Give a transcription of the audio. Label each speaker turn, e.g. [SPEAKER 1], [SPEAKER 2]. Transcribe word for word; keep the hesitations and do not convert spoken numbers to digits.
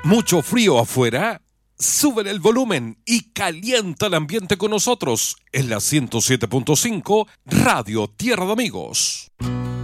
[SPEAKER 1] ¿Mucho frío afuera? Sube el volumen y calienta el ambiente con nosotros en la ciento siete punto cinco Radio Tierra de Amigos.